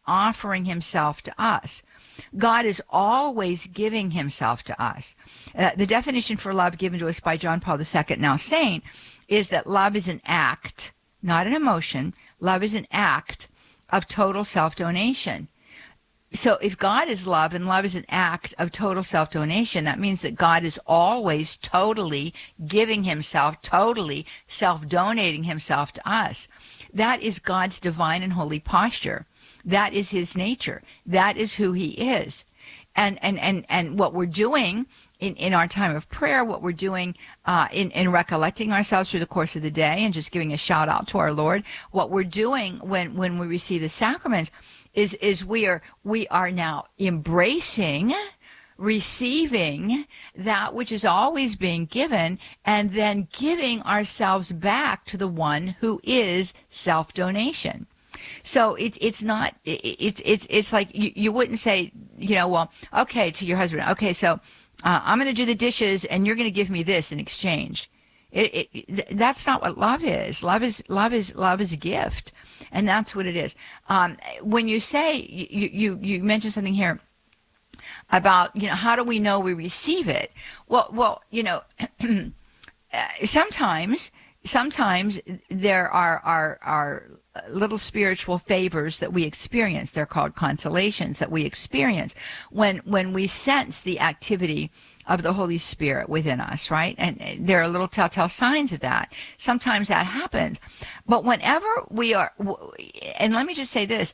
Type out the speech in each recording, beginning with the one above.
offering himself to us. God is always giving himself to us. The definition for love given to us by John Paul II, now saint, is that love is an act, not an emotion. Love is an act of total self-donation. So if God is love and love is an act of total self-donation, that means that God is always totally giving himself, totally self-donating himself to us. That is God's divine and holy posture. That is his nature. That is who he is. And what we're doing in our time of prayer, what we're doing in recollecting ourselves through the course of the day and just giving a shout out to our Lord, what we're doing when we receive the sacraments is we are now embracing, receiving that which is always being given, and then giving ourselves back to the one who is self-donation. So it's like you wouldn't say, well, okay, to your husband, okay, so I'm going to do the dishes and you're going to give me this in exchange. That's not what love is. Love is a gift, and that's what it is. When you say you mentioned something here about how do we know we receive it? Well, sometimes there are little spiritual favors that we experience. They're called consolations that we experience when we sense the activity of the Holy Spirit within us, right? And there are little telltale signs of that. Sometimes that happens. But whenever we are, and let me just say this,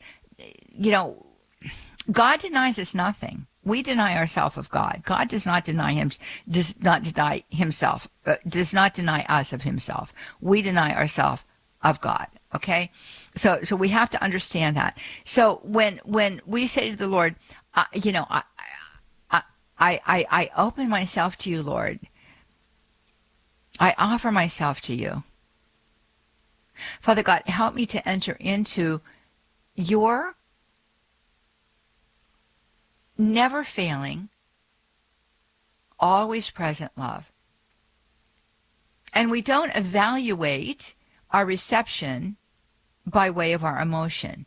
God denies us nothing. We deny ourselves of God. God does not deny himself, does not deny us of himself. We deny ourselves of God. Okay? So we have to understand that. So when we say to the Lord, I open myself to you, Lord. I offer myself to you. Father God, help me to enter into your never failing, always present love. And we don't evaluate our reception by way of our emotion.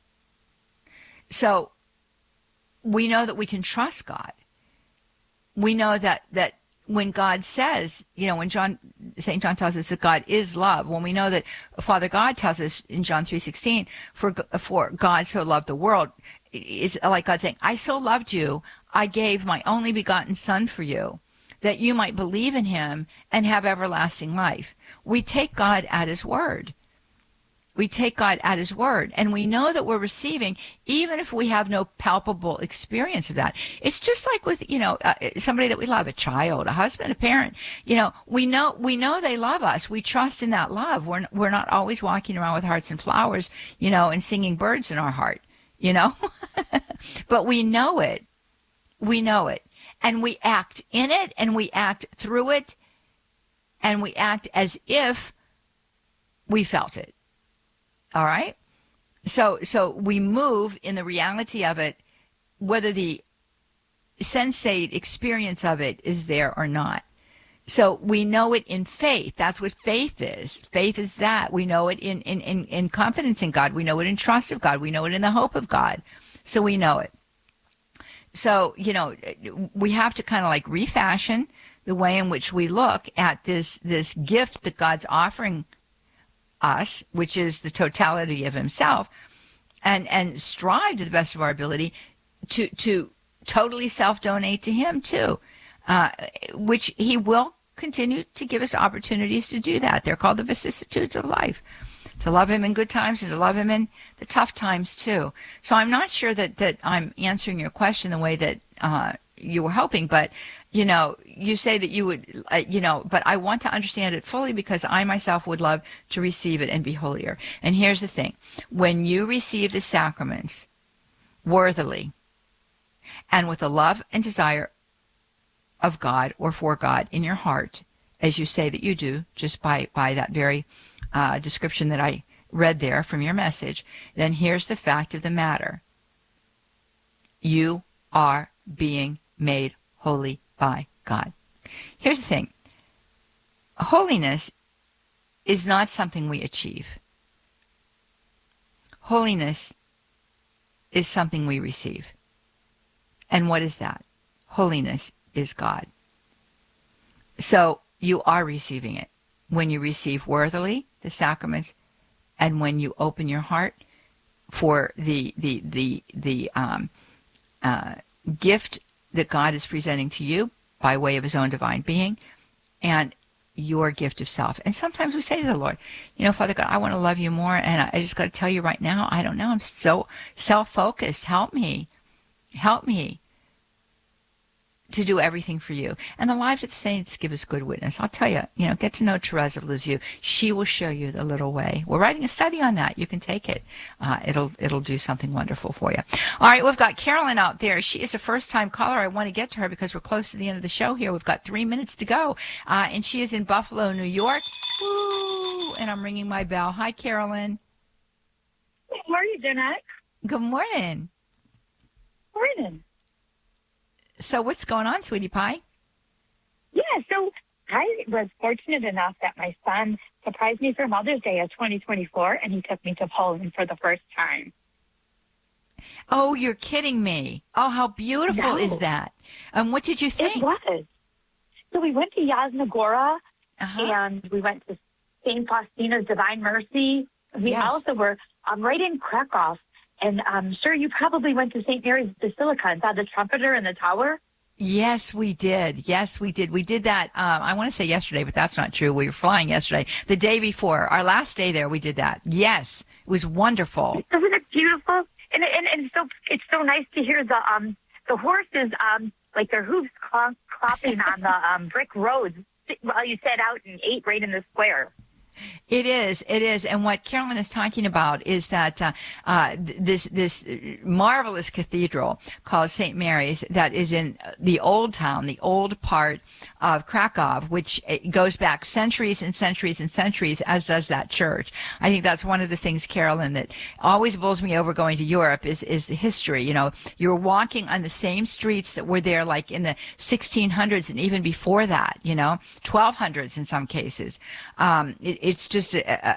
So we know that we can trust God. We know that when God says, when St. John tells us that God is love, when we know that Father God tells us in John 3:16, for God so loved the world, is like God saying, I so loved you, I gave my only begotten Son for you, that you might believe in him and have everlasting life. We take God at his word. We take God at his word, and we know that we're receiving, even if we have no palpable experience of that. It's just like with, somebody that we love, a child, a husband, a parent. We know they love us. We trust in that love. We're not always walking around with hearts and flowers, and singing birds in our heart, but we know it. We know it. And we act in it, and we act through it, and we act as if we felt it. All right? So we move in the reality of it, whether the sensate experience of it is there or not. So we know it in faith. That's what faith is. Faith is that. We know it in confidence in God. We know it in trust of God. We know it in the hope of God. So we know it. So, we have to kind of like refashion the way in which we look at this gift that God's offering us, which is the totality of himself, and strive to the best of our ability to totally self-donate to him too, which he will continue to give us opportunities to do that. They're called the vicissitudes of life, to love him in good times and to love him in the tough times too. So I'm not sure that I'm answering your question the way that you were hoping, but you say that you would, but I want to understand it fully because I myself would love to receive it and be holier. And here's the thing. When you receive the sacraments worthily and with the love and desire of God or for God in your heart, as you say that you do, just by that very description that I read there from your message, then here's the fact of the matter. You are being made holy by God. Here's the thing. Holiness is not something we achieve. Holiness is something we receive. And what is that? Holiness is God. So you are receiving it when you receive worthily the sacraments, and when you open your heart for the gift that God is presenting to you by way of his own divine being, and your gift of self. And sometimes we say to the Lord, Father God, I want to love you more, and I just got to tell you right now, I don't know, I'm so self-focused. Help me to do everything for you. And the lives of the saints give us good witness. I'll tell you, get to know Therese of Lisieux. She will show you the little way. We're writing a study on that. You can take it. It'll do something wonderful for you. All right, we've got Carolyn out there. She is a first-time caller. I want to get to her because we're close to the end of the show here. We've got 3 minutes to go. And she is in Buffalo, New York. Woo! And I'm ringing my bell. Hi, Carolyn. How are you, Jeanette? Good morning. Morning. So what's going on, sweetie pie? Yeah, so I was fortunate enough that my son surprised me for Mother's Day of 2024, and he took me to Poland for the first time. Oh, you're kidding me. Oh, how beautiful is that? And what did you think? It was. So we went to Yasna Gora, and we went to St. Faustina's Divine Mercy. We also were right in Krakow. And I'm sure you probably went to St. Mary's Basilica and saw the trumpeter in the tower. Yes, we did. Yes, we did. We did that, I want to say yesterday, but that's not true. We were flying yesterday. The day before, our last day there, we did that. Yes, it was wonderful. Isn't it beautiful? And so it's so nice to hear the horses, like their hooves clopping on the brick roads while you sat out and ate right in the square. It is. And what Carolyn is talking about is that this marvelous cathedral called St. Mary's that is in the old town, the old part of Krakow, which goes back centuries and centuries and centuries, as does that church. I think that's one of the things, Carolyn, that always bowls me over going to Europe is the history. You're walking on the same streets that were there like in the 1600s and even before that, 1200s in some cases. It's just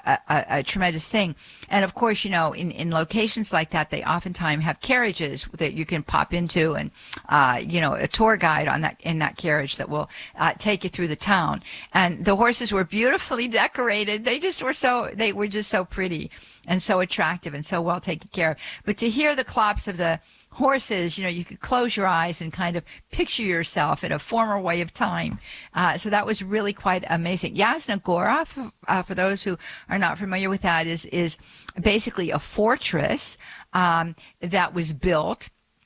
a tremendous thing. And of course, in locations like that, they oftentimes have carriages that you can pop into and, a tour guide in that carriage that will take you through the town. And the horses were beautifully decorated. They were just so pretty and so attractive and so well taken care of. But to hear the clops of the horses, you could close your eyes and kind of picture yourself in a former way of time. So that was really quite amazing. Yasna Gora, for those who are not familiar with that, is basically a fortress that was built.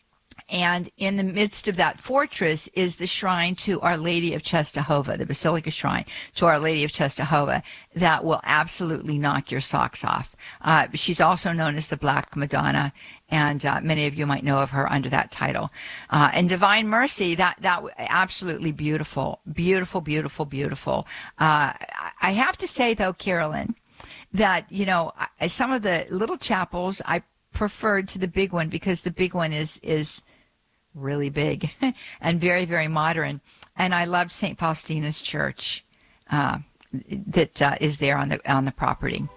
And in the midst of that fortress is the shrine to Our Lady of Czestochowa, the Basilica shrine to Our Lady of Czestochowa, that will absolutely knock your socks off. She's also known as the Black Madonna, and many of you might know of her under that title. And Divine Mercy, that absolutely beautiful, beautiful, beautiful, beautiful. I have to say, though, Carolyn, that, some of the little chapels I preferred to the big one because the big one is really big and very, very modern. And I loved St. Faustina's Church that is there on the property.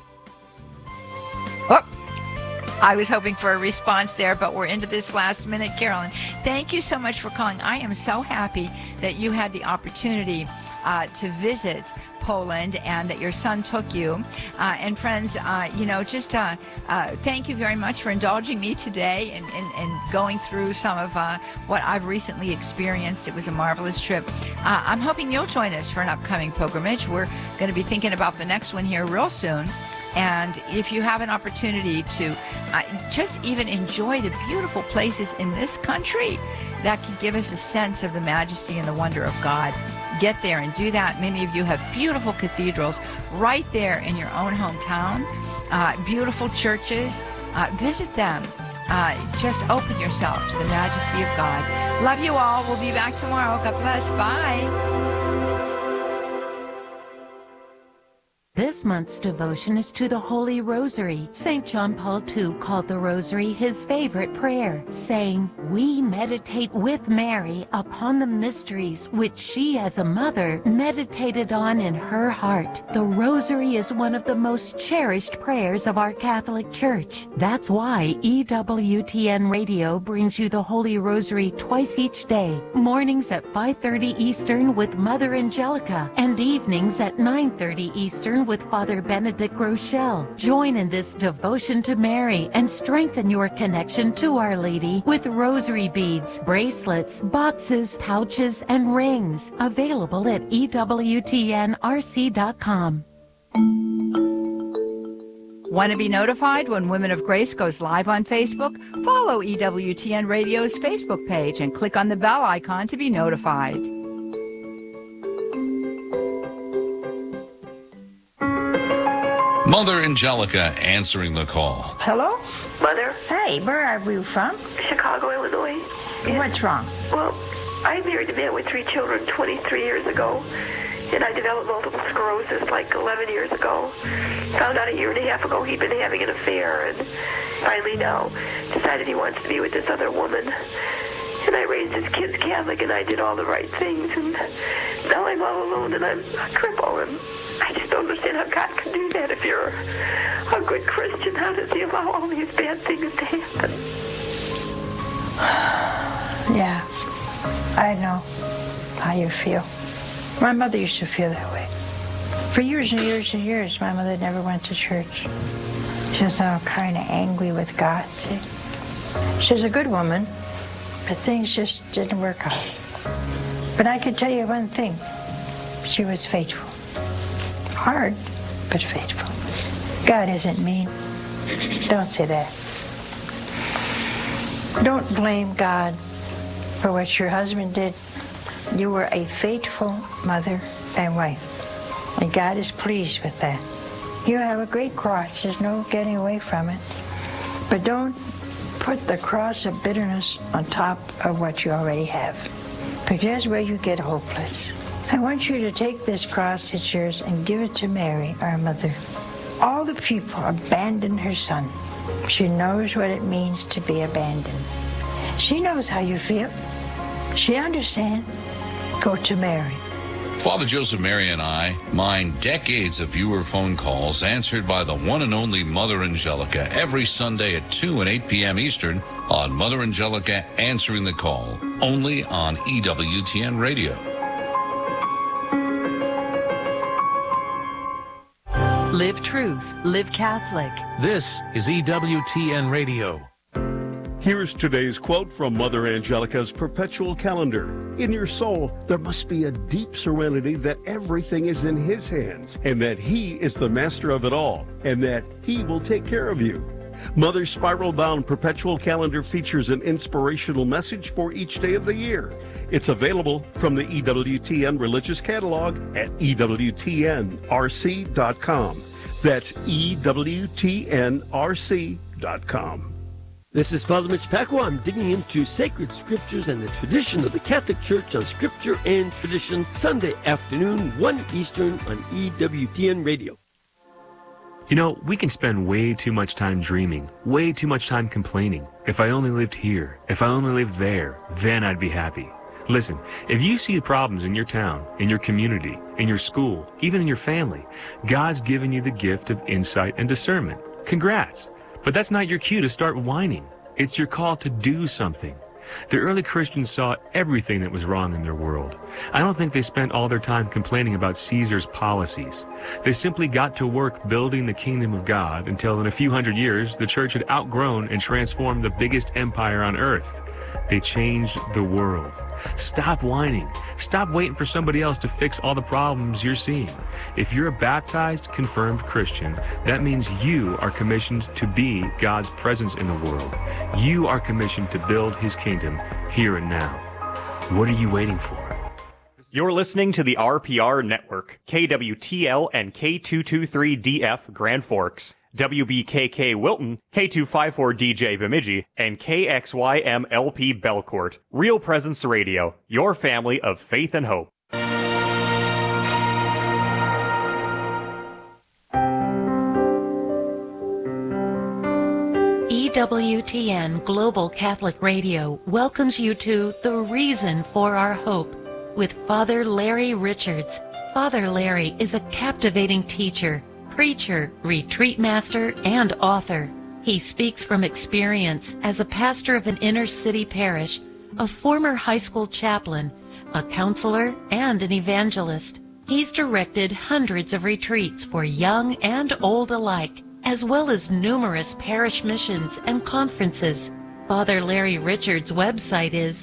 Oh, I was hoping for a response there, but we're into this last minute. Carolyn, thank you so much for calling. I am so happy that you had the opportunity to visit Poland and that your son took you. And friends, thank you very much for indulging me today and going through some of what I've recently experienced. It was a marvelous trip. I'm hoping you'll join us for an upcoming pilgrimage. We're going to be thinking about the next one here real soon. And if you have an opportunity to just even enjoy the beautiful places in this country that can give us a sense of the majesty and the wonder of God, get there and do that. Many of you have beautiful cathedrals right there in your own hometown, beautiful churches. Visit them. Just open yourself to the majesty of God. Love you all. We'll be back tomorrow. God bless. Bye. This month's devotion is to the Holy Rosary. St. John Paul II called the Rosary his favorite prayer, saying, "We meditate with Mary upon the mysteries which she as a mother meditated on in her heart." The Rosary is one of the most cherished prayers of our Catholic Church. That's why EWTN Radio brings you the Holy Rosary twice each day, mornings at 5:30 Eastern with Mother Angelica, and evenings at 9:30 Eastern with Father Benedict Rochelle. Join in this devotion to Mary and strengthen your connection to Our Lady with rosary beads, bracelets, boxes, pouches, and rings. Available at EWTNRC.com. Want to be notified when Women of Grace goes live on Facebook? Follow EWTN Radio's Facebook page and click on the bell icon to be notified. Mother Angelica answering the call. Hello? Mother? Hey, where are you from? Chicago, Illinois. Yeah. What's wrong? Well, I married a man with 3 children 23 years ago, and I developed multiple sclerosis like 11 years ago. Found out a year and a half ago he'd been having an affair, and finally now decided he wants to be with this other woman. And I raised his kids Catholic, and I did all the right things, and now I'm all alone, and I'm a cripple, and I just don't understand how God can do that. If you're a good Christian, how does he allow all these bad things to happen? Yeah, I know how you feel. My mother used to feel that way. For years and years and years, my mother never went to church. She was all kind of angry with God. See? She was a good woman, but things just didn't work out. But I can tell you one thing. She was faithful. Hard, but faithful. God isn't mean. Don't say that. Don't blame God for what your husband did. You were a faithful mother and wife, and God is pleased with that. You have a great cross. There's no getting away from it. But don't put the cross of bitterness on top of what you already have, because that's where you get hopeless. I want you to take this cross, it's yours, and give it to Mary, our mother. All the people abandoned her son. She knows what it means to be abandoned. She knows how you feel. She understands. Go to Mary. Father Joseph Mary and I mine decades of viewer phone calls answered by the one and only Mother Angelica every Sunday at 2 and 8 p.m. Eastern on Mother Angelica Answering the Call, only on EWTN Radio. Live truth, live Catholic. This is EWTN Radio. Here's today's quote from Mother Angelica's perpetual calendar. In your soul, there must be a deep serenity that everything is in His hands, and that He is the master of it all, and that He will take care of you. Mother's spiral-bound perpetual calendar features an inspirational message for each day of the year. It's available from the EWTN Religious Catalog at EWTNRC.com. That's EWTNRC.com. This is Father Mitch Pacwa. I'm digging into sacred scriptures and the tradition of the Catholic Church on Scripture and Tradition, Sunday afternoon, 1 Eastern on EWTN Radio. You know, we can spend way too much time dreaming, way too much time complaining. If I only lived here, if I only lived there, then I'd be happy. Listen, if you see problems in your town, in your community, in your school, even in your family, God's given you the gift of insight and discernment. Congrats. But that's not your cue to start whining. It's your call to do something. The early Christians saw everything that was wrong in their world. I don't think they spent all their time complaining about Caesar's policies. They simply got to work building the kingdom of God until in a few hundred years, the church had outgrown and transformed the biggest empire on earth. They changed the world. Stop whining. Stop waiting for somebody else to fix all the problems you're seeing. If you're a baptized, confirmed Christian, that means you are commissioned to be God's presence in the world. You are commissioned to build His kingdom here and now. What are you waiting for? You're listening to the RPR Network, KWTL and K223DF Grand Forks, WBKK Wilton, K254DJ Bemidji, and KXYMLP Belcourt. Real Presence Radio, your family of faith and hope. EWTN Global Catholic Radio welcomes you to The Reason for Our Hope with Father Larry Richards. Father Larry is a captivating teacher, preacher, retreat master, and author. He speaks from experience as a pastor of an inner-city parish, a former high school chaplain, a counselor, and an evangelist. He's directed hundreds of retreats for young and old alike, as well as numerous parish missions and conferences. Father Larry Richards' website is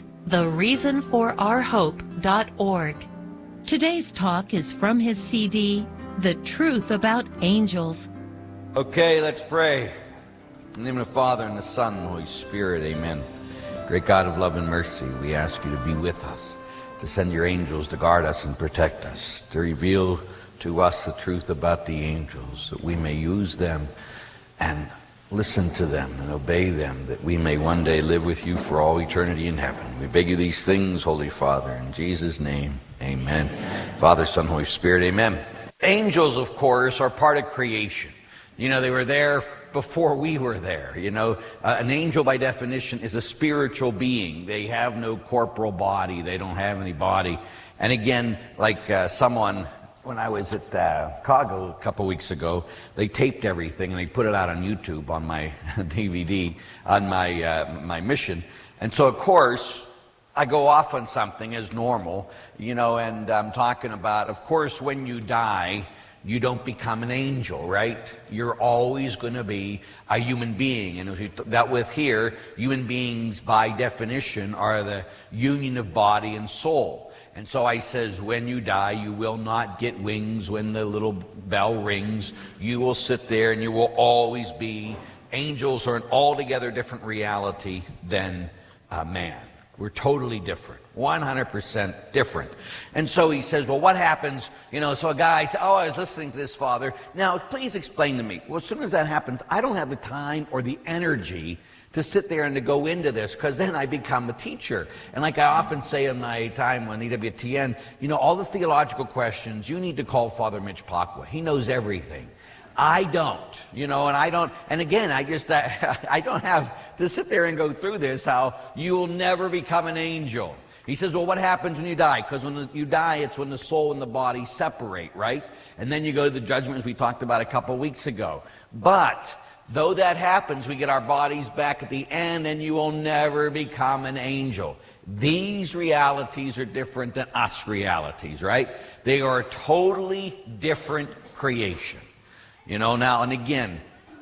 thereasonforourhope.org. Today's talk is from his CD, The Truth About Angels. Okay, let's pray. In the name of the Father, and the Son, and the Holy Spirit, amen. Great God of love and mercy, we ask you to be with us, to send your angels to guard us and protect us, to reveal to us the truth about the angels, that we may use them and listen to them and obey them, that we may one day live with you for all eternity in heaven. We beg you these things, Holy Father, in Jesus' name, amen. Father, Son, Holy Spirit, amen. Angels, of course, are part of creation. You know, they were there before we were there. You know, an angel by definition is a spiritual being. They have no corporal body. They don't have any body. And again, like someone, when I was at Chicago a couple weeks ago, they taped everything and they put it out on YouTube on my DVD, on my mission. And so, of course, I go off on something as normal, you know, and I'm talking about, of course, when you die, you don't become an angel, right? You're always going to be a human being. And as we dealt with here, human beings, by definition, are the union of body and soul. And so I says, when you die, you will not get wings when the little bell rings. You will sit there and you will always be. Angels are an altogether different reality than man. We're totally different, 100% different. And so he says, well, what happens? You know, so a guy says, oh, I was listening to this, Father. Now, please explain to me. Well, as soon as that happens, I don't have the time or the energy to sit there and to go into this, because then I become a teacher. And like I often say in my time on EWTN, you know, all the theological questions, you need to call Father Mitch Pacwa. He knows everything. I don't, you know, and again, I don't have to sit there and go through this, how you'll never become an angel. He says, well, what happens when you die? Because when you die, it's when the soul and the body separate, right? And then you go to the judgment, as we talked about a couple of weeks ago. But though that happens, we get our bodies back at the end, and you will never become an angel. These realities are different than us realities, right? They are a totally different creation. You know, now, and again,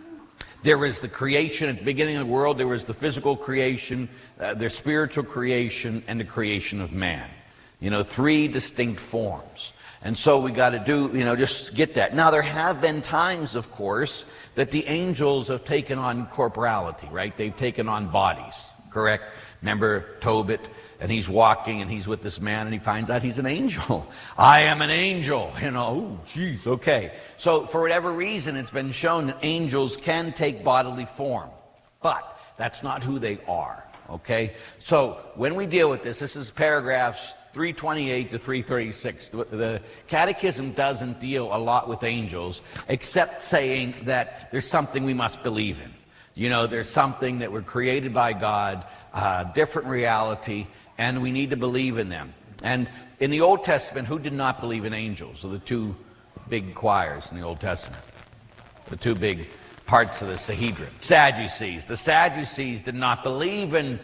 there was the creation at the beginning of the world. There was the physical creation, the spiritual creation, and the creation of man. You know, three distinct forms. And so we got to do, you know, just get that. Now, there have been times, of course, that the angels have taken on corporality, right? They've taken on bodies, correct? Remember Tobit, and he's walking, and he's with this man, and he finds out he's an angel. I am an angel, you know. Oh, geez, okay. So for whatever reason, it's been shown that angels can take bodily form, but that's not who they are, okay? So when we deal with this is paragraphs 328 to 336. The Catechism doesn't deal a lot with angels, except saying that there's something we must believe in. You know, there's something that we're created by God, different reality, and we need to believe in them. And in the Old Testament, who did not believe in angels? So the two big choirs in the Old Testament, the two big parts of the Sanhedrin. Sadducees. The Sadducees did not believe in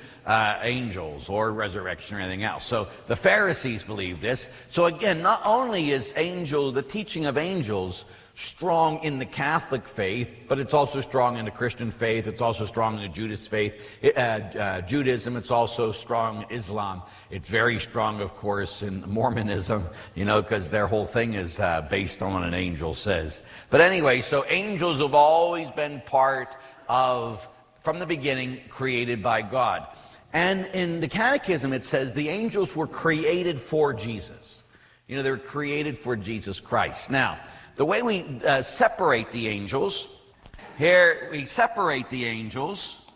angels or resurrection or anything else. So the Pharisees believed this. So again, not only is the teaching of angels strong in the Catholic faith, but it's also strong in the Christian faith. It's also strong in the Judaism. It's also strong in Islam. It's very strong, of course, in Mormonism, you know, because their whole thing is based on what an angel says. But anyway, so angels have always been part of, from the beginning, created by God. And in the Catechism, it says the angels were created for Jesus. You know, they were created for Jesus Christ. Now, the way we separate the angels, here we separate the angels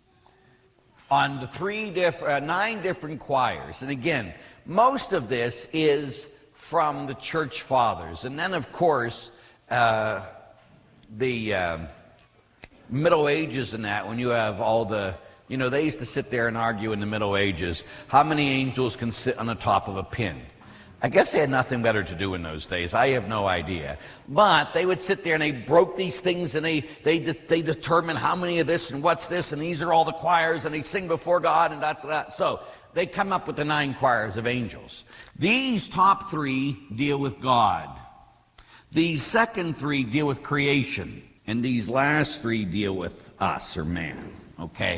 on the 9 different choirs. And again, most of this is from the Church Fathers. And then, of course, the Middle Ages and that, when you have all the, you know, they used to sit there and argue in the Middle Ages, how many angels can sit on the top of a pin? I guess they had nothing better to do in those days. I have no idea. But they would sit there and they broke these things and they determine how many of this and what's this and these are all the choirs and they sing before God and that. So they come up with the 9 choirs of angels. These top 3 deal with God. These second 3 deal with creation. And these last 3 deal with us or man. Okay?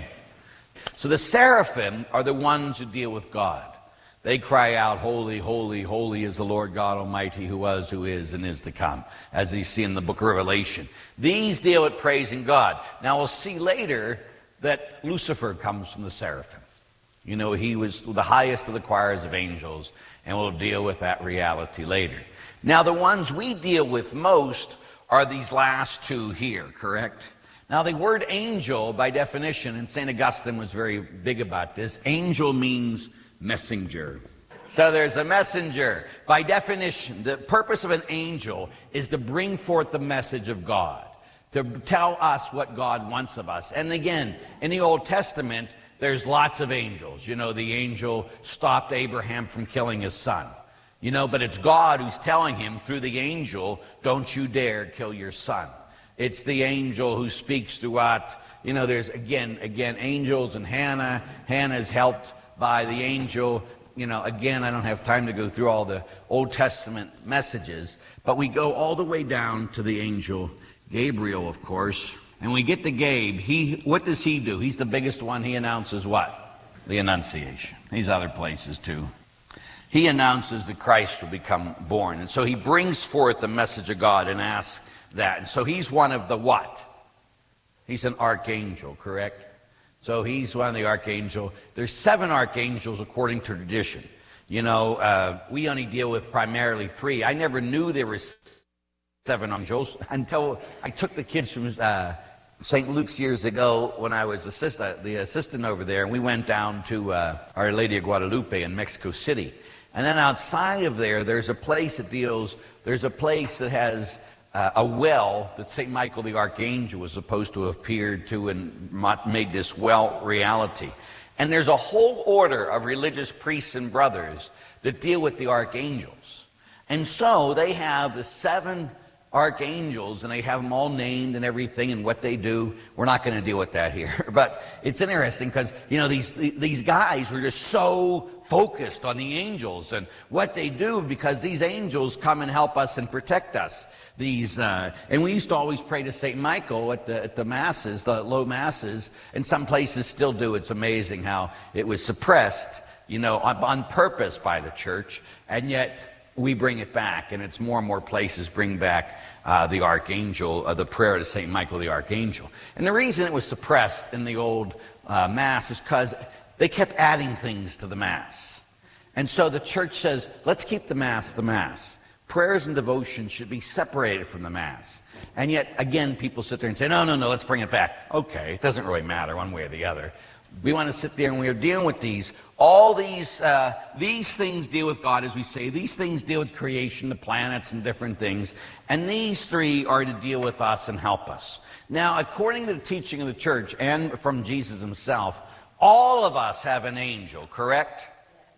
So the seraphim are the ones who deal with God. They cry out, holy, holy, holy is the Lord God Almighty, who was, who is, and is to come, as you see in the book of Revelation. These deal with praising God. Now we'll see later that Lucifer comes from the seraphim. You know, he was the highest of the choirs of angels, and we'll deal with that reality later. Now the ones we deal with most are these last 2 here, correct? Now the word angel, by definition, and St. Augustine was very big about this, angel means messenger. So there's a messenger. By definition, the purpose of an angel is to bring forth the message of God, to tell us what God wants of us. And again, in the Old Testament, there's lots of angels. You know, the angel stopped Abraham from killing his son. You know, but it's God who's telling him through the angel, don't you dare kill your son. It's the angel who speaks throughout. You know, there's again, angels and Hannah. Hannah is helped by the angel. You know, again, I don't have time to go through all the Old Testament messages, but we go all the way down to the angel Gabriel, of course. And we get to Gabe. What does he do? He's the biggest one. He announces what? The Annunciation. These other places too. He announces that Christ will become born. And so he brings forth the message of God and asks that. And so he's one of the what? He's an archangel, correct? So he's one of the archangels. There's 7 archangels according to tradition. You know, we only deal with primarily 3. I never knew there were 7 angels until I took the kids from St. Luke's years ago when I was the assistant over there, and we went down to Our Lady of Guadalupe in Mexico City. And then outside of there, there's a place that has a well that St. Michael the Archangel was supposed to have appeared to and made this well reality. And there's a whole order of religious priests and brothers that deal with the archangels. And so they have the 7 archangels, and they have them all named and everything and what they do. We're not going to deal with that here. But it's interesting because, you know, these guys were just so focused on the angels and what they do, because these angels come and help us and protect us. And we used to always pray to St. Michael at the masses, the low masses, and some places still do. It's amazing how it was suppressed, you know, on purpose by the church, and yet we bring it back, and it's more and more places bring back the archangel, the prayer to St. Michael the Archangel. And the reason it was suppressed in the old Mass is because they kept adding things to the Mass. And so the church says, let's keep the Mass the Mass. Prayers and devotion should be separated from the Mass. And yet, again, people sit there and say, no, let's bring it back. Okay, it doesn't really matter one way or the other. We want to sit there and we are dealing with these. All these things deal with God, as we say. These things deal with creation, the planets and different things. And these 3 are to deal with us and help us. Now, according to the teaching of the church and from Jesus himself, all of us have an angel, correct?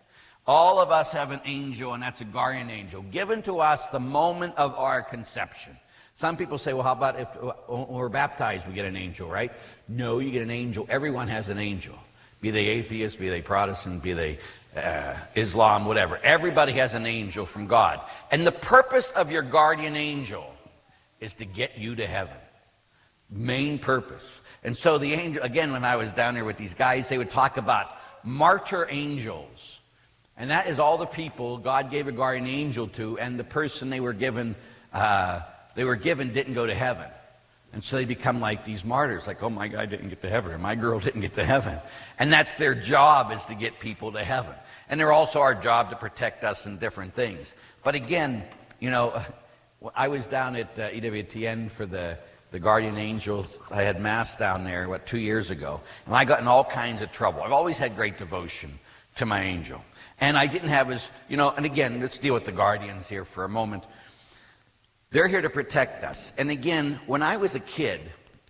All of us have an angel, and that's a guardian angel, given to us the moment of our conception. Some people say, well, how about if when we're baptized, we get an angel, right? No, you get an angel. Everyone has an angel. Be they atheist, be they Protestant, be they Islam, whatever. Everybody has an angel from God. And the purpose of your guardian angel is to get you to heaven. Main purpose. And so the angel, again, when I was down there with these guys, they would talk about martyr angels. And that is all the people God gave a guardian angel to, and the person they were given didn't go to heaven. And so they become like these martyrs, like, oh, my guy didn't get to heaven, or my girl didn't get to heaven. And that's their job, is to get people to heaven. And they're also our job to protect us in different things. But again, you know, I was down at EWTN for the guardian angels. I had Mass down there, 2 years ago. And I got in all kinds of trouble. I've always had great devotion to my angel. And I didn't have as, you know, and again, let's deal with the guardians here for a moment. They're here to protect us. And again, when I was a kid,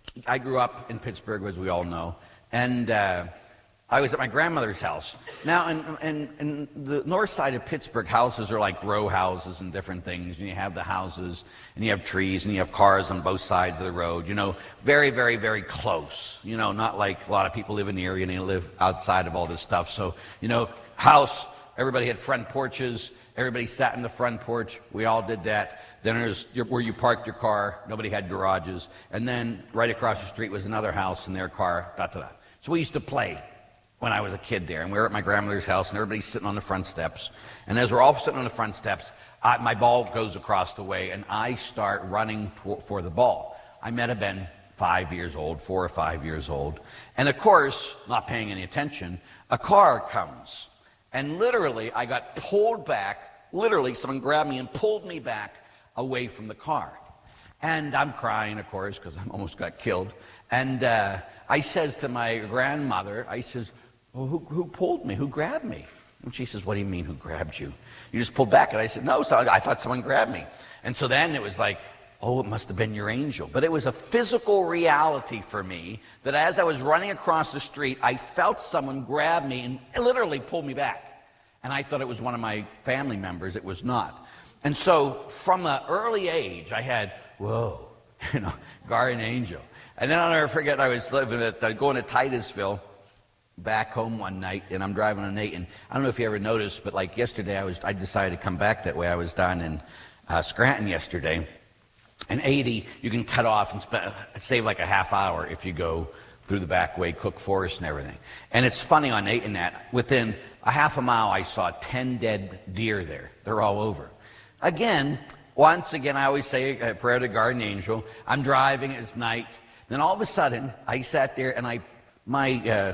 I grew up in Pittsburgh, as we all know, and I was at my grandmother's house. Now, in the north side of Pittsburgh, houses are like row houses and different things. And you have the houses, and you have trees, and you have cars on both sides of the road. You know, very, very, very close. You know, not like a lot of people live in the area and they live outside of all this stuff. So, you know, house, everybody had front porches. Everybody sat in the front porch. We all did that. Then there's where you parked your car. Nobody had garages. And then right across the street was another house and their car, da-da-da. So we used to play when I was a kid there, and we were at my grandmother's house, and everybody's sitting on the front steps. And as we're all sitting on the front steps, my ball goes across the way, and I start running for the ball. I might have been 5 years old, 4 or 5 years old. And of course, not paying any attention, a car comes. And literally, I got pulled back. Literally, someone grabbed me and pulled me back away from the car. And I'm crying, of course, because I almost got killed. And I says to my grandmother, I says, well, who pulled me? Who grabbed me? And she says, what do you mean, who grabbed you? You just pulled back. And I said, no, I thought someone grabbed me. And so then it was like, oh, it must have been your angel. But it was a physical reality for me that as I was running across the street, I felt someone grab me and literally pull me back. And I thought it was one of my family members. It was not. And so from an early age, I had, whoa, you know, guardian angel. And then I'll never forget, I was going to Titusville back home one night, and I'm driving on 8. And I don't know if you ever noticed, but like yesterday, I decided to come back that way. I was down in Scranton yesterday. And 80, you can cut off and save like a half hour if you go through the back way, Cook Forest and everything. And it's funny on 8 and that, within a half a mile, I saw 10 dead deer there. They're all over. Once again, I always say a prayer to guardian angel. I'm driving, it's night. Then all of a sudden, I sat there and my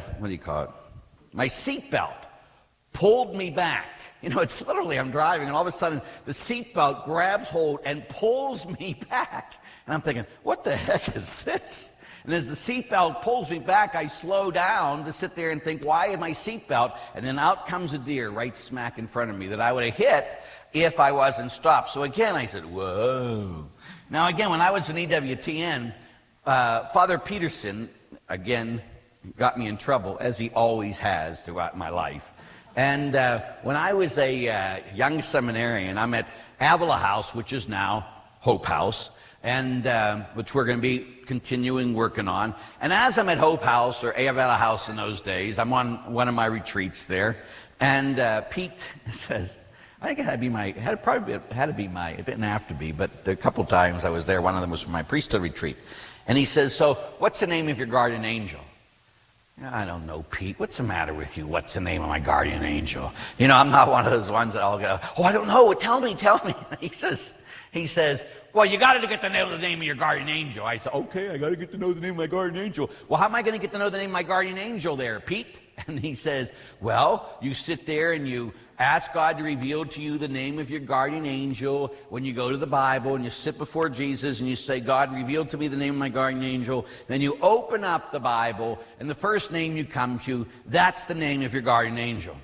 seatbelt pulled me back. You know, it's literally, I'm driving, and all of a sudden, the seatbelt grabs hold and pulls me back. And I'm thinking, what the heck is this? And as the seatbelt pulls me back, I slow down to sit there and think, why is my seatbelt? And then out comes a deer right smack in front of me that I would have hit if I wasn't stopped. So again, I said, whoa. Now again, when I was in EWTN, Father Peterson, again, got me in trouble, as he always has throughout my life. And when I was a young seminarian, I'm at Avila House, which is now Hope House, and which we're going to be continuing working on. And as I'm at Hope House, or Avila House in those days, I'm on one of my retreats there, and Pete says, I think it had to be my, it didn't have to be, but a couple times I was there, one of them was for my priesthood retreat. And he says, so what's the name of your guardian angel? I don't know, Pete. What's the matter with you? What's the name of my guardian angel? You know, I'm not one of those ones that I'll go, oh, I don't know. Tell me. He says, well, you got to get to know the name of your guardian angel. I said, okay, I got to get to know the name of my guardian angel. Well, how am I going to get to know the name of my guardian angel there, Pete? And he says, well, you sit there and you ask God to reveal to you the name of your guardian angel when you go to the Bible and you sit before Jesus and you say, God, reveal to me the name of my guardian angel. Then you open up the Bible and the first name you come to, that's the name of your guardian angel.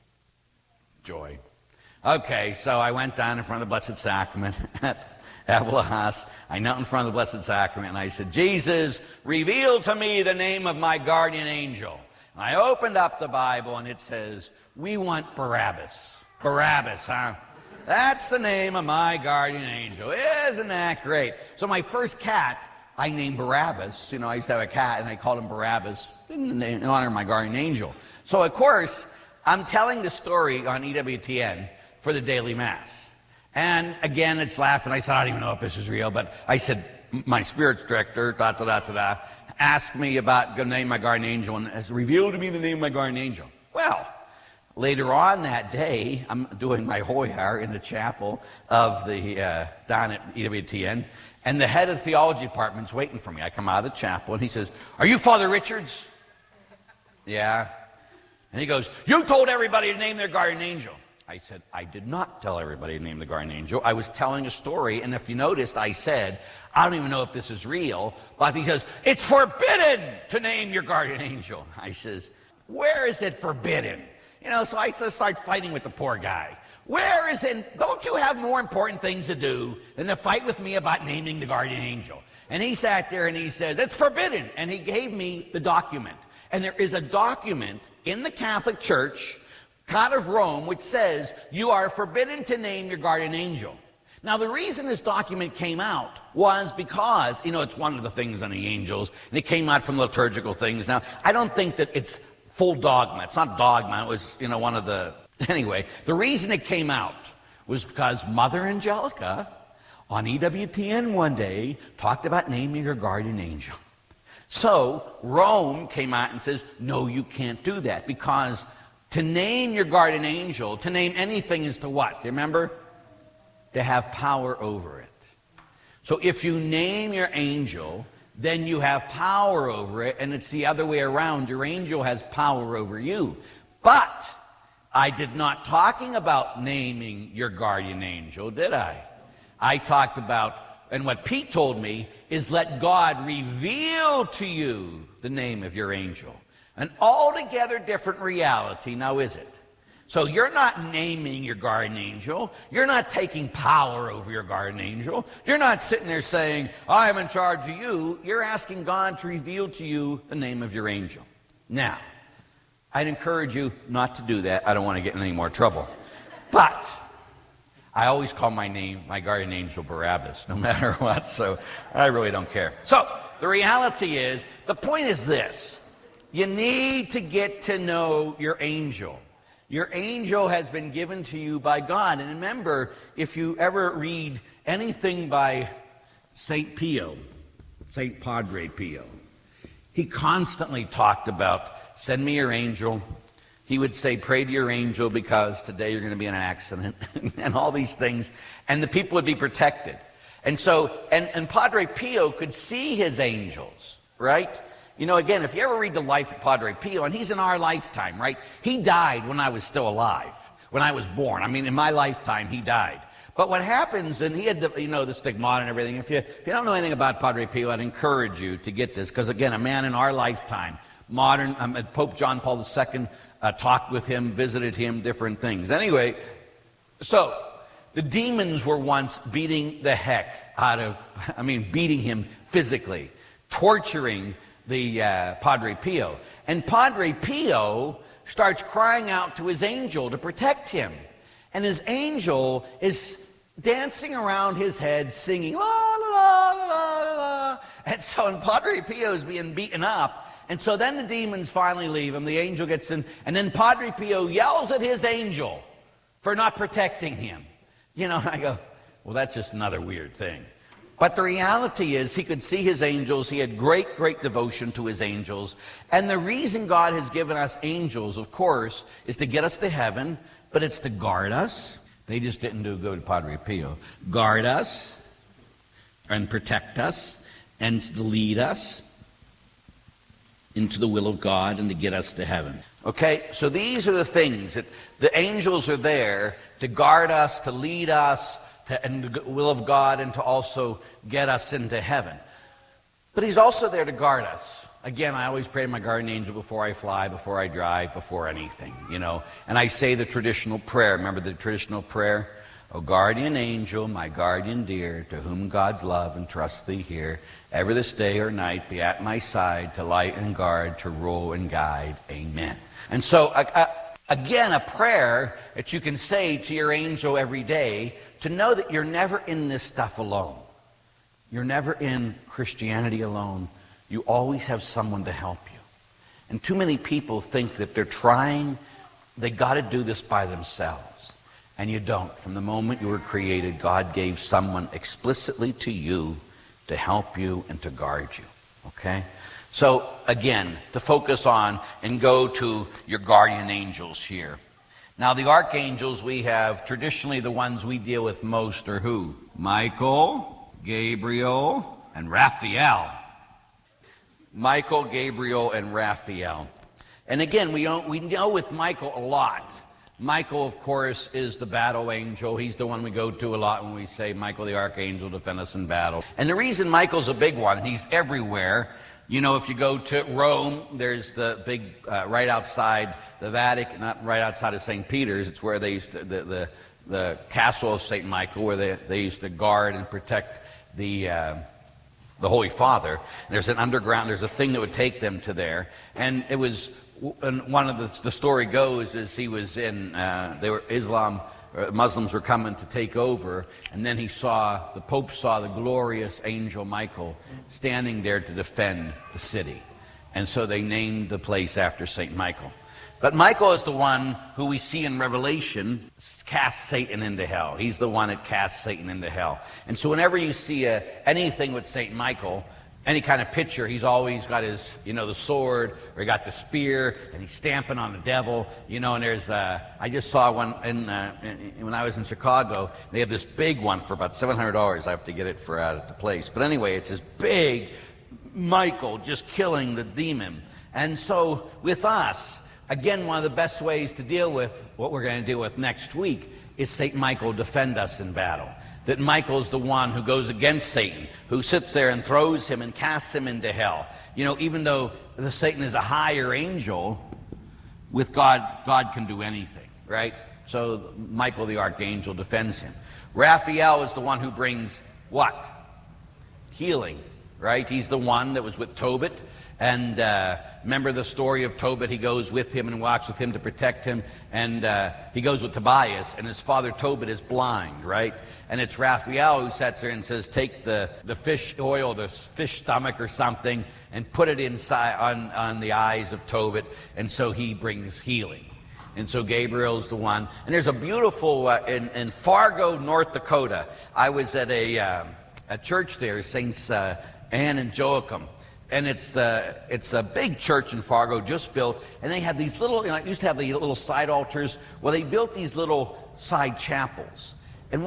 Joy. Okay, so I went down in front of the Blessed Sacrament at Avila House. I knelt in front of the Blessed Sacrament and I said, Jesus, reveal to me the name of my guardian angel. And I opened up the Bible and it says, we want Barabbas. Barabbas, huh? That's the name of my guardian angel. Isn't that great? So my first cat, I named Barabbas. You know, I used to have a cat and I called him Barabbas in honor of my guardian angel. So of course, I'm telling the story on EWTN for the daily mass. And again, it's laughing. I said, I don't even know if this is real, but I said, my spirits director, asked me about the name of my guardian angel and has revealed to me the name of my guardian angel. Well, later on that day, I'm doing my Hoyar in the chapel of the down at EWTN, and the head of the theology department's waiting for me. I come out of the chapel, and he says, are you Father Richards? Yeah. And he goes, you told everybody to name their guardian angel. I said, I did not tell everybody to name the guardian angel. I was telling a story, and if you noticed, I said, I don't even know if this is real, but he says, it's forbidden to name your guardian angel. I says, where is it forbidden? You know, so I started fighting with the poor guy. Don't you have more important things to do than to fight with me about naming the guardian angel? And he sat there and he says, it's forbidden. And he gave me the document. And there is a document in the Catholic Church, God of Rome, which says you are forbidden to name your guardian angel. Now, the reason this document came out was because, you know, it's one of the things on the angels, and it came out from liturgical things. Now, I don't think that it's full dogma. It's not dogma. It was, you know, one of the... Anyway, the reason it came out was because Mother Angelica on EWTN one day talked about naming her guardian angel. So Rome came out and says, no, you can't do that, because to name your guardian angel, to name anything is to what? Do you remember? To have power over it. So if you name your angel, then you have power over it, and it's the other way around. Your angel has power over you. But I did not talking about naming your guardian angel, did I? I talked about, and what Pete told me is let God reveal to you the name of your angel. An altogether different reality, now is it? So you're not naming your guardian angel. You're not taking power over your guardian angel. You're not sitting there saying, I'm in charge of you. You're asking God to reveal to you the name of your angel. Now, I'd encourage you not to do that. I don't want to get in any more trouble. But I always call my guardian angel Barabbas, no matter what, so I really don't care. So the reality is, the point is this. You need to get to know your angel. Your angel has been given to you by God. And remember, if you ever read anything by St. Pio, St. Padre Pio, he constantly talked about, send me your angel. He would say, pray to your angel because today you're going to be in an accident and all these things. And the people would be protected. And so, and Padre Pio could see his angels, right? You know, again, if you ever read the life of Padre Pio, and he's in our lifetime, right? He died when I was still alive, when I was born. I mean, in my lifetime, he died. But what happens, and he had the, you know, the stigmata and everything. If you don't know anything about Padre Pio, I'd encourage you to get this, because again, a man in our lifetime, Pope John Paul II talked with him, visited him, different things. Anyway, so the demons were once beating the heck out of, beating him physically, torturing the Padre Pio. And Padre Pio starts crying out to his angel to protect him. And his angel is dancing around his head singing, la, la, la, la, la, la. And so, and Padre Pio is being beaten up. And so then the demons finally leave him. The angel gets in. And then Padre Pio yells at his angel for not protecting him. You know, and I go, well, that's just another weird thing. But the reality is he could see his angels. He had great, great devotion to his angels. And the reason God has given us angels, of course, is to get us to heaven, but it's to guard us. They just didn't do good, Padre Pio. Guard us and protect us and to lead us into the will of God and to get us to heaven. Okay, so these are the things that the angels are there to guard us, to lead us, and the will of God, and to also get us into heaven. But he's also there to guard us. Again, I always pray to my guardian angel before I fly, before I drive, before anything, you know. And I say the traditional prayer. Remember the traditional prayer? O guardian angel, my guardian dear, to whom God's love and trust thee here, ever this day or night be at my side, to light and guard, to rule and guide. Amen. And so, again, a prayer that you can say to your angel every day, to know that you're never in this stuff alone. You're never in Christianity alone. You always have someone to help you. And too many people think that they're trying, they got to do this by themselves. And you don't. From the moment you were created, God gave someone explicitly to you to help you and to guard you. Okay? So, again, to focus on and go to your guardian angels here. Now, the archangels we have, traditionally the ones we deal with most are who? Michael, Gabriel, and Raphael. Michael, Gabriel, and Raphael. And again, we know with Michael a lot. Michael, of course, is the battle angel. He's the one we go to a lot when we say, Michael the archangel, defend us in battle. And the reason Michael's a big one, he's everywhere, You know, if you go to Rome, there's the big, right outside the Vatican, not right outside of St. Peter's, it's where they used to, the castle of St. Michael, where they used to guard and protect the Holy Father. And there's an underground, there's a thing that would take them to there. And it was, and one of the story goes is he was in, Muslims were coming to take over, and then the Pope saw the glorious angel Michael standing there to defend the city. And so they named the place after St. Michael. But Michael is the one who we see in Revelation casts Satan into hell. He's the one that casts Satan into hell. And so whenever you see anything with St. Michael, any kind of picture, he's always got his, the sword, or he got the spear, and he's stamping on the devil, and there's, I just saw one when I was in Chicago. They have this big one for about $700. I have to get it for out at the place. But anyway, it's this big Michael just killing the demon. And so with us, again, one of the best ways to deal with what we're going to deal with next week is St. Michael defend us in battle. That Michael's the one who goes against Satan, who sits there and throws him and casts him into hell. Even though Satan is a higher angel, with God, God can do anything, right? So Michael the archangel defends him. Raphael is the one who brings what? Healing, right? He's the one that was with Tobit. And remember the story of Tobit. He goes with him and walks with him to protect him. And he goes with Tobias, and his father Tobit is blind, right? And it's Raphael who sits there and says, take the fish oil, the fish stomach or something, and put it inside on the eyes of Tobit. And so he brings healing. And so Gabriel's the one. And there's a beautiful, in Fargo, North Dakota, I was at a church there, Saints Anne and Joachim. And it's a big church in Fargo, just built, and they had these little, it used to have the little side altars. Well, they built these little side chapels. And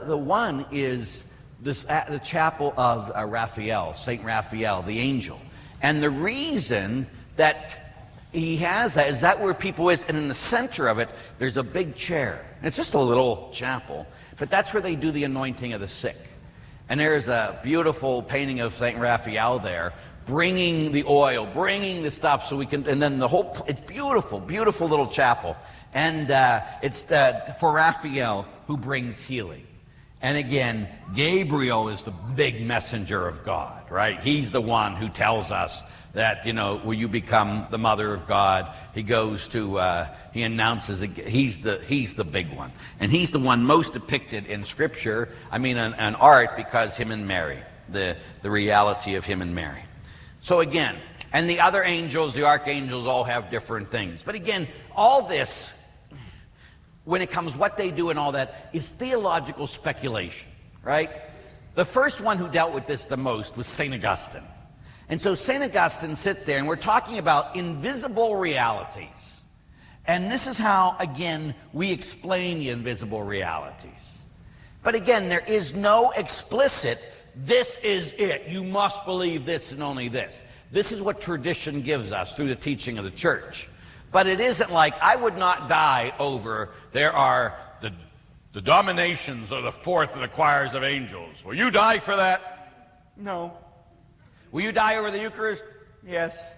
one is the chapel of Raphael, Saint Raphael, the angel. And the reason that he has that is that where people is, and in the center of it, there's a big chair. And it's just a little chapel, but that's where they do the anointing of the sick. And there's a beautiful painting of Saint Raphael there, bringing the oil, bringing the stuff so we can, and then it's beautiful, beautiful little chapel. And it's for Raphael who brings healing. And again, Gabriel is the big messenger of God, right? He's the one who tells us that, will you become the mother of God? He goes to, he announces, he's the big one. And he's the one most depicted in Scripture, in art, because him and Mary, the reality of him and Mary. So again, and the other angels, the archangels, all have different things. But again, all this, when it comes what they do and all that, is theological speculation, right? The first one who dealt with this the most was St. Augustine. And so St. Augustine sits there, and we're talking about invisible realities. And this is how, again, we explain the invisible realities. But again, there is no explicit, this is it, you must believe this and only this. This is what tradition gives us through the teaching of the church. But it isn't like, I would not die over, there are the dominations or the fourth of the choirs of angels. Will you die for that? No. Will you die over the Eucharist? Yes.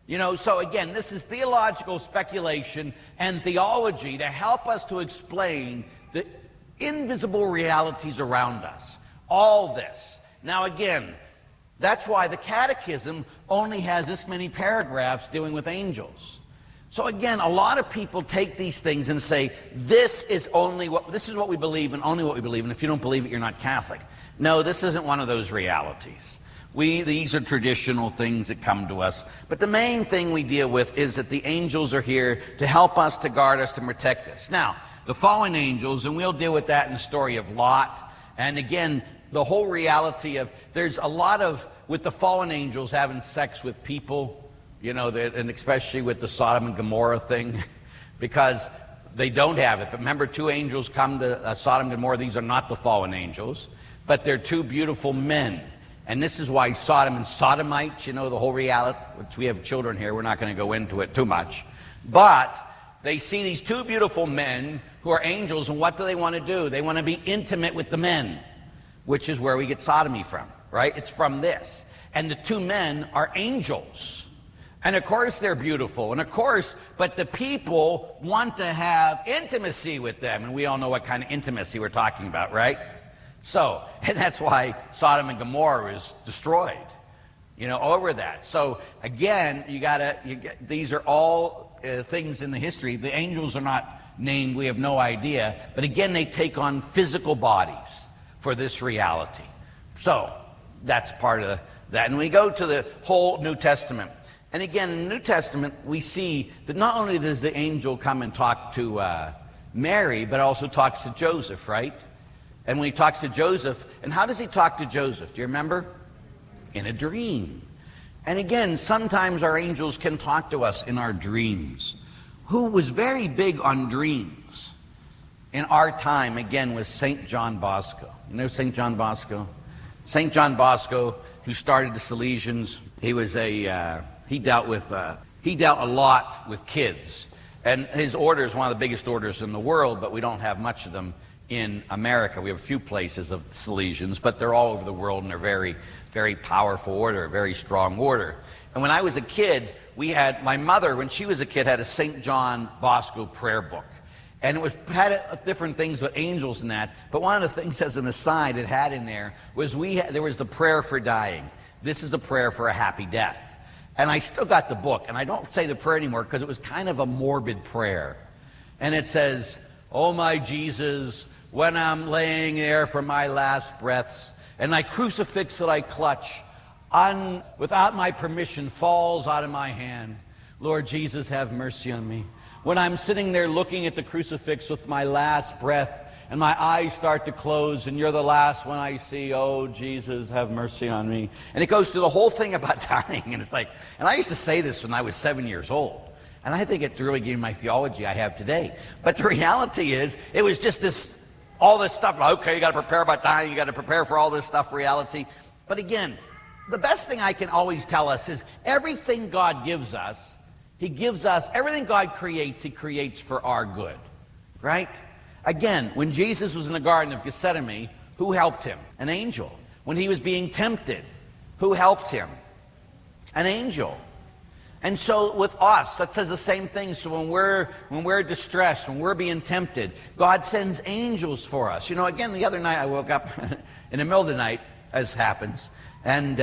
So again, this is theological speculation and theology to help us to explain the invisible realities around us. All this. Now again, that's why the Catechism only has this many paragraphs dealing with angels. So again, a lot of people take these things and say, this is what we believe and only what we believe, and if you don't believe it, you're not Catholic. No, this isn't one of those realities. These are traditional things that come to us. But the main thing we deal with is that the angels are here to help us, to guard us, to protect us. Now, the fallen angels, and we'll deal with that in the story of Lot. And again, the whole reality of, there's a lot of, with the fallen angels having sex with people, and especially with the Sodom and Gomorrah thing, because they don't have it. But remember, two angels come to Sodom and Gomorrah. These are not the fallen angels, but they're two beautiful men. And this is why Sodom and Sodomites, the whole reality, which we have children here, we're not going to go into it too much. But they see these two beautiful men who are angels, and what do they want to do? They want to be intimate with the men, which is where we get sodomy from, right? It's from this. and the two men are angels. And of course they're beautiful, and of course, but the people want to have intimacy with them, and we all know what kind of intimacy we're talking about, right? So, and that's why Sodom and Gomorrah is destroyed, over that. So again, these are all things in the history. The angels are not named, we have no idea, but again, they take on physical bodies for this reality. So that's part of that. And we go to the whole New Testament. And again, in the New Testament, we see that not only does the angel come and talk to Mary, but also talks to Joseph, right? And when he talks to Joseph, and how does he talk to Joseph? Do you remember? In a dream. And again, sometimes our angels can talk to us in our dreams. Who was very big on dreams in our time, again, was St. John Bosco. You know St. John Bosco? St. John Bosco, who started the Salesians, he was he dealt a lot with kids. And his order is one of the biggest orders in the world, but we don't have much of them in America. We have a few places of Salesians, but they're all over the world, and they're very, very powerful order, a very strong order. And when I was a kid, my mother, when she was a kid, had a St. John Bosco prayer book. And it had different things with angels and that. But one of the things, as an aside, it had in there was there was the prayer for dying. This is a prayer for a happy death. And I still got the book, and I don't say the prayer anymore because it was kind of a morbid prayer. And it says, "Oh my Jesus, when I'm laying there for my last breaths, and thy crucifix that I clutch, without my permission, falls out of my hand. Lord Jesus, have mercy on me. When I'm sitting there looking at the crucifix with my last breath, and my eyes start to close, and you're the last one I see, oh, Jesus, have mercy on me." And it goes through the whole thing about dying, and it's like, and I used to say this when I was 7 years old, and I think it really gave me my theology I have today. But the reality is, it was just all this stuff, okay, you got to prepare about dying, you got to prepare for all this stuff, reality. But again, the best thing I can always tell us is everything God gives us, He gives us, everything God creates, He creates for our good, right? Again, when Jesus was in the Garden of Gethsemane, who helped Him? An angel. When He was being tempted, who helped Him? An angel. And so with us, that says the same thing. So when we're distressed, when we're being tempted, God sends angels for us. Again, the other night I woke up in the middle of the night, as happens, and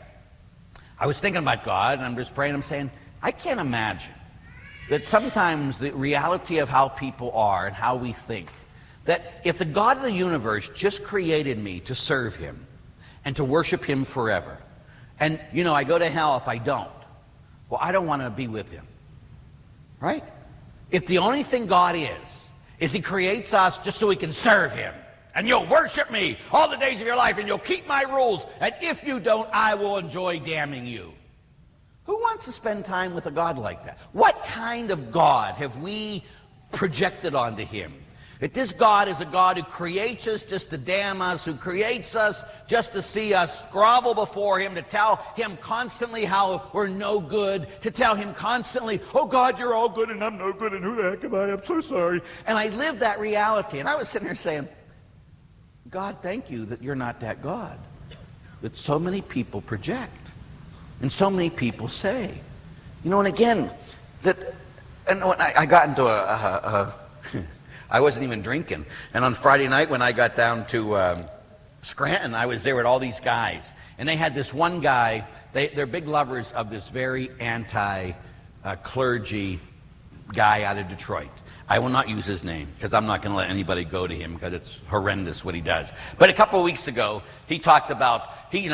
I was thinking about God, and I'm just praying, I'm saying, I can't imagine that sometimes the reality of how people are and how we think, that if the God of the universe just created me to serve Him and to worship Him forever, and, I go to hell if I don't, well, I don't want to be with Him, right? If the only thing God is He creates us just so He can serve Him, and you'll worship me all the days of your life, and you'll keep my rules, and if you don't, I will enjoy damning you. Who wants to spend time with a God like that? What kind of God have we projected onto Him? That this God is a God who creates us just to damn us, who creates us just to see us grovel before Him, to tell Him constantly how we're no good, to tell Him constantly, oh God, you're all good and I'm no good, and who the heck am I? I'm so sorry. And I live that reality. And I was sitting here saying, God, thank you that you're not that God that so many people project. And so many people say, and again, and when I got into I wasn't even drinking. And on Friday night when I got down to Scranton, I was there with all these guys. And they had this one guy, they're big lovers of this very anti-clergy guy out of Detroit. I will not use his name because I'm not going to let anybody go to him because it's horrendous what he does. But a couple of weeks ago, he talked about, he's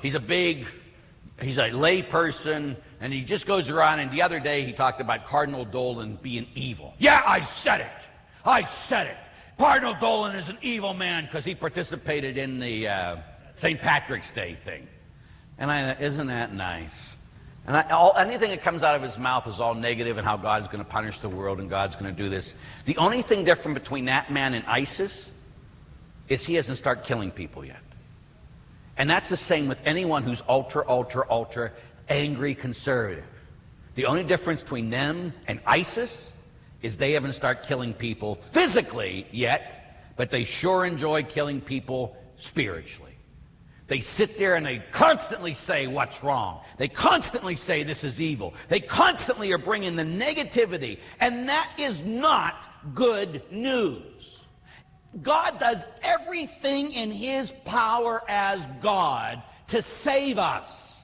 a lay person, and he just goes around, and the other day he talked about Cardinal Dolan being evil. Yeah, I said it. Cardinal Dolan is an evil man because he participated in the St. Patrick's Day thing. And isn't that nice? And anything that comes out of his mouth is all negative and how God's going to punish the world and God's going to do this. The only thing different between that man and ISIS is he hasn't started killing people yet. And that's the same with anyone who's ultra angry conservative. The only difference between them and ISIS is they haven't started killing people physically yet, but they sure enjoy killing people spiritually. They sit there and they constantly say what's wrong. They constantly say this is evil. They constantly are bringing the negativity, and that is not good news. God does everything in his power as God to save us.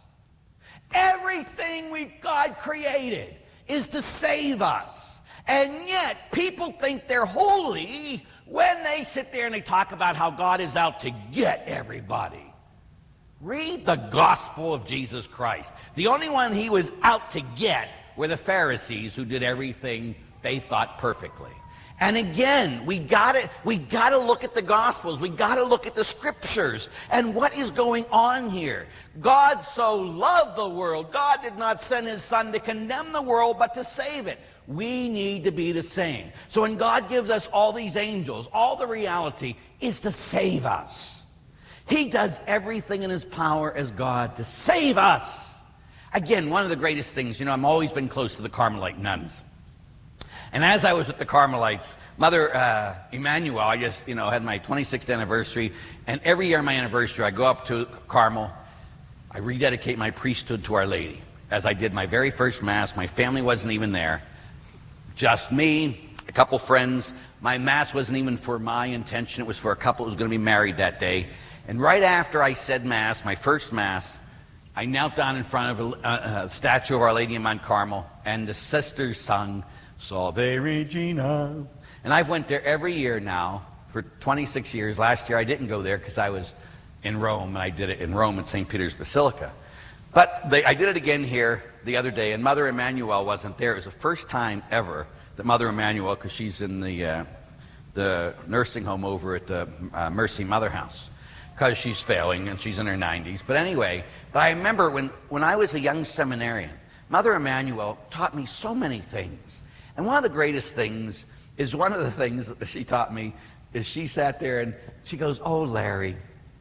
Everything God created is to save us. And yet, people think they're holy when they sit there and they talk about how God is out to get everybody. Read the gospel of Jesus Christ. The only one he was out to get were the Pharisees, who did everything they thought perfectly. And again, we gotta look at the Gospels. We gotta look at the Scriptures and what is going on here. God so loved the world. God did not send his Son to condemn the world, but to save it. We need to be the same. So when God gives us all these angels, all the reality is to save us. He does everything in his power as God to save us. Again, one of the greatest things, I've always been close to the Carmelite nuns. And as I was with the Carmelites, Mother Emmanuel, I just, had my 26th anniversary. And every year on my anniversary, I go up to Carmel. I rededicate my priesthood to Our Lady. As I did my very first Mass, my family wasn't even there. Just me, a couple friends. My Mass wasn't even for my intention. It was for a couple who was going to be married that day. And right after I said Mass, my first Mass, I knelt down in front of a statue of Our Lady in Mount Carmel, and the sisters sung, Salve Regina. And I've went there every year now for 26 years. Last year I didn't go there because I was in Rome, and I did it in Rome at St. Peter's Basilica. But I did it again here the other day, and Mother Emmanuel wasn't there. It was the first time ever that Mother Emmanuel, because she's in the nursing home over at the Mercy Mother House, because she's failing and she's in her 90s. But anyway, I remember when I was a young seminarian, Mother Emmanuel taught me so many things. And one of the greatest things is, one of the things that she taught me is she sat there and she goes, oh, Larry,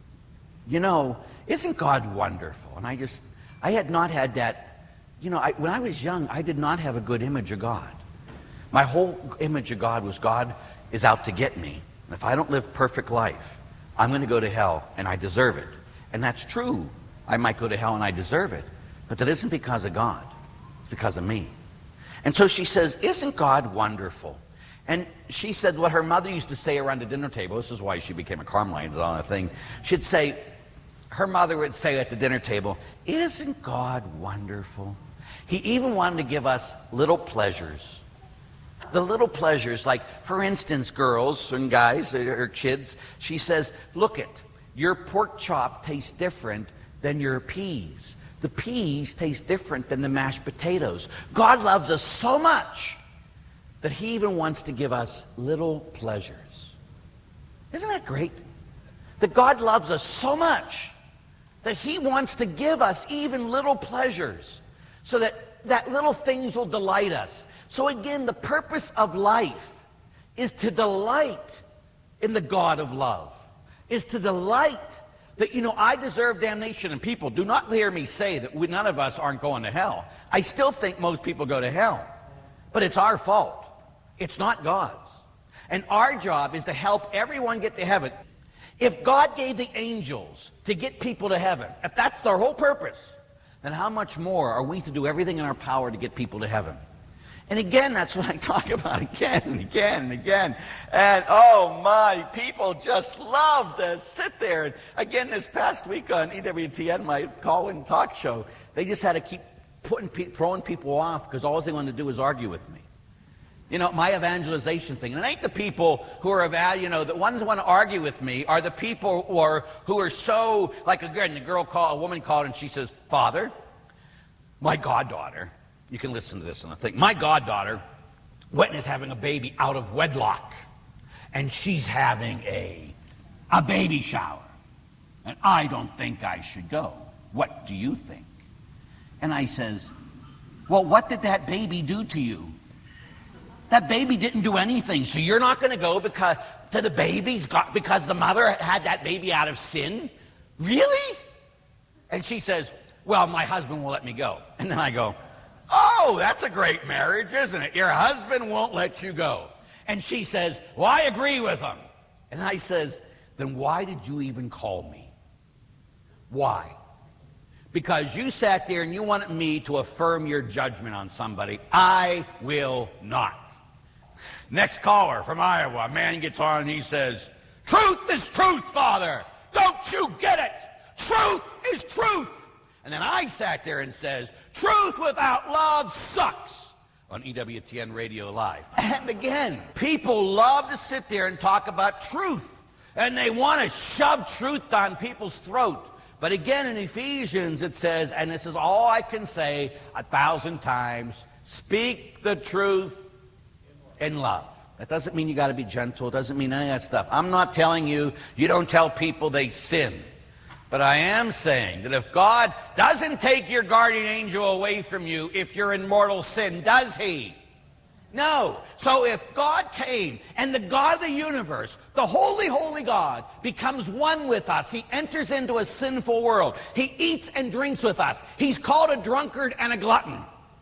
isn't God wonderful? And I had not had that, when I was young, I did not have a good image of God. My whole image of God was God is out to get me. And if I don't live perfect life, I'm going to go to hell, and I deserve it. And that's true. I might go to hell and I deserve it. But that isn't because of God. It's because of me. And so she says, isn't God wonderful? And she said what her mother used to say around the dinner table. This is why she became a Carmelite and all that thing. She'd say, her mother would say at the dinner table, isn't God wonderful? He even wanted to give us little pleasures. The little pleasures, like, for instance, girls and guys or kids, she says, look it, your pork chop tastes different than your peas. The peas taste different than the mashed potatoes. God loves us so much that he even wants to give us little pleasures. Isn't that great? That God loves us so much that he wants to give us even little pleasures, so that little things will delight us. So again, the purpose of life is to delight in the God of love, is to delight that, I deserve damnation. And people, do not hear me say that none of us aren't going to hell. I still think most people go to hell. But it's our fault. It's not God's. And our job is to help everyone get to heaven. If God gave the angels to get people to heaven, if that's their whole purpose, then how much more are we to do everything in our power to get people to heaven? And again, that's what I talk about again and again and again. And oh my, people just love to sit there. And again, this past week on EWTN, my call-in talk show, they just had to keep throwing people off because all they wanted to do was argue with me. My evangelization thing. And it ain't the people who are, the ones who want to argue with me are the people who are so, like a woman called and she says, Father, my goddaughter, you can listen to this and I think, my goddaughter went and is having a baby out of wedlock. And she's having a baby shower. And I don't think I should go. What do you think? And I says, well, what did that baby do to you? That baby didn't do anything. So you're not going to go because the mother had that baby out of sin? Really? And she says, well, my husband will let me go. And then I go, oh, that's a great marriage, isn't it? Your husband won't let you go. And she says, well, I agree with him. And I says, then why did you even call me? Why? Because you sat there and you wanted me to affirm your judgment on somebody. I will not. Next caller from Iowa. A man gets on and he says, truth is truth, Father. Don't you get it? Truth is truth. And then I sat there and says, truth without love sucks, on EWTN Radio Live. And again, people love to sit there and talk about truth. And they want to shove truth down people's throat. But again, in Ephesians it says, and this is all I can say 1,000 times, speak the truth in love. That doesn't mean you got to be gentle. It doesn't mean any of that stuff. I'm not telling you don't tell people they sin. But I am saying that if God doesn't take your guardian angel away from you if you're in mortal sin, does he? No. So if God came and the God of the universe, the holy, holy God, becomes one with us, he enters into a sinful world. He eats and drinks with us. He's called a drunkard and a glutton.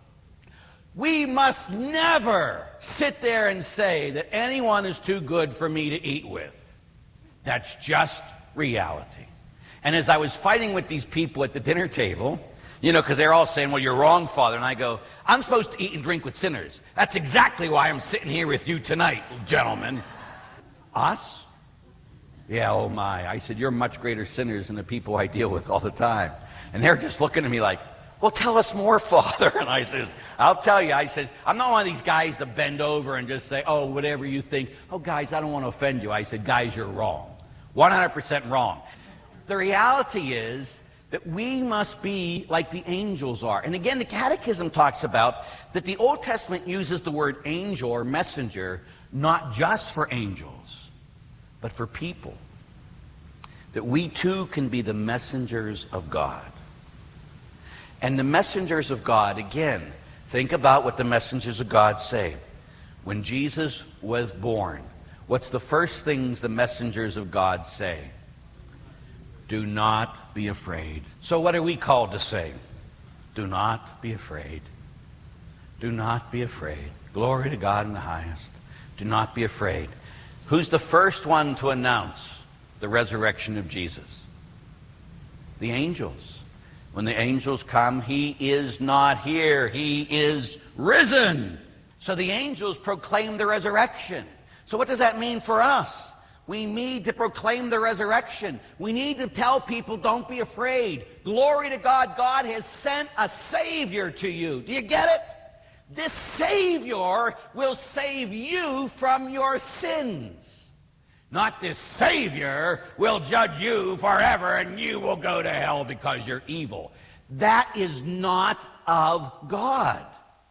We must never sit there and say that anyone is too good for me to eat with. That's just reality. And as I was fighting with these people at the dinner table, because they're all saying, well, you're wrong, Father. And I go, I'm supposed to eat and drink with sinners. That's exactly why I'm sitting here with you tonight, gentlemen. Us? Yeah, oh my. I said, you're much greater sinners than the people I deal with all the time. And they're just looking at me like, well, tell us more, Father. And I says, I'll tell you. I says, I'm not one of these guys that bend over and just say, oh, whatever you think. Oh, guys, I don't want to offend you. I said, guys, you're wrong. 100% wrong. The reality is that we must be like the angels are. And again, the Catechism talks about that the Old Testament uses the word angel or messenger not just for angels, but for people. That we too can be the messengers of God. And the messengers of God, again, think about what the messengers of God say. When Jesus was born, what's the first things the messengers of God say? Do not be afraid. So what are we called to say? Do not be afraid. Do not be afraid. Glory to God in the highest. Do not be afraid. Who's the first one to announce the resurrection of Jesus? The angels. When the angels come, he is not here. He is risen. So the angels proclaim the resurrection. So what does that mean for us? We need to proclaim the resurrection. We need to tell people, don't be afraid. Glory to God. God has sent a Savior to you. Do you get it? This Savior will save you from your sins. Not this Savior will judge you forever and you will go to hell because you're evil. That is not of God.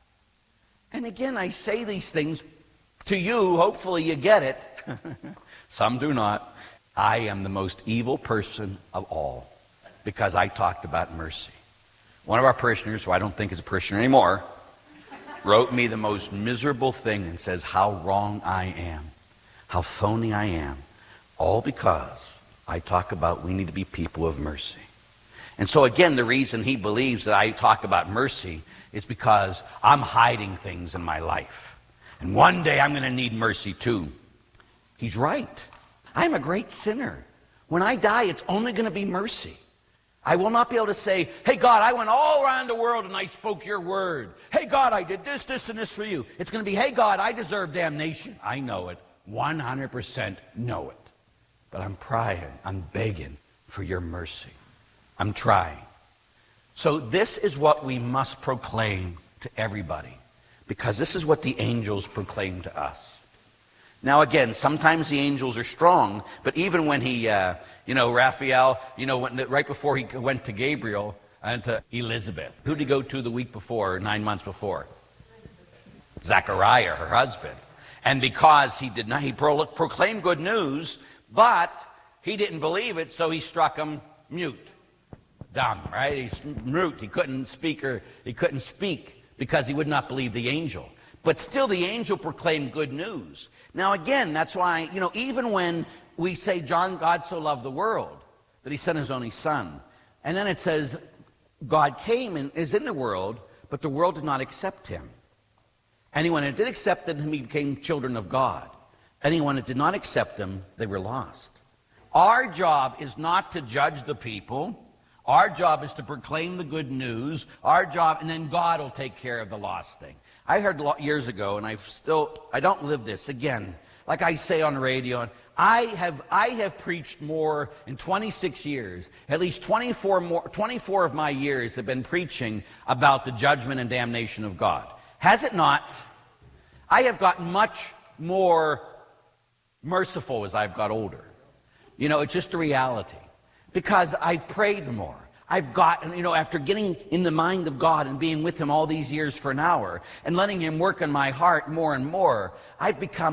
And again, I say these things to you. Hopefully you get it. Some do not. I am the most evil person of all because I talked about mercy. One of our parishioners, who I don't think is a parishioner anymore, wrote me the most miserable thing and says how wrong I am, how phony I am, all because I talk about we need to be people of mercy. And so again, the reason he believes that I talk about mercy is because I'm hiding things in my life. And one day I'm going to need mercy too. He's right. I'm a great sinner. When I die, it's only going to be mercy. I will not be able to say, hey, God, I went all around the world and I spoke your word. Hey, God, I did this, this, and this for you. It's going to be, hey, God, I deserve damnation. I know it. 100% know it. But I'm praying. I'm begging for your mercy. I'm trying. So this is what we must proclaim to everybody, because this is what the angels proclaim to us. Now, again, sometimes the angels are strong, but even when he, Raphael, right before he went to Gabriel and to Elizabeth, who did he go to the week before, or 9 months before? Zechariah, her husband. And because he did not, he proclaimed good news, but he didn't believe it, so he struck him mute. Dumb, right? He's mute. He couldn't speak because he would not believe the angel. But still, the angel proclaimed good news. Now, again, that's why, even when we say God so loved the world that he sent his only son, and then it says God came and is in the world, but the world did not accept him. Anyone that did accept him, he became children of God. Anyone that did not accept him, they were lost. Our job is not to judge the people. Our job is to proclaim the good news. Our job, and then God will take care of the lost thing. I heard years ago, and I don't live this. Again, like I say on the radio, I have preached more in 26 years. At least 24 of my years have been preaching about the judgment and damnation of God. Has it not? I have gotten much more merciful as I've got older. You know, it's just a reality. Because I've prayed more. I've gotten, you know, after getting in the mind of God and being with Him all these years for an hour and letting Him work in my heart more and more, I've become